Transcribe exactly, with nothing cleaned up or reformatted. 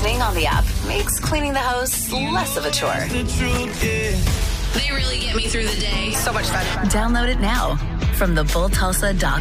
listening on the app makes cleaning the house less of a chore. They really get me through the day. So much fun. Download it now from the bull tulsa dot com.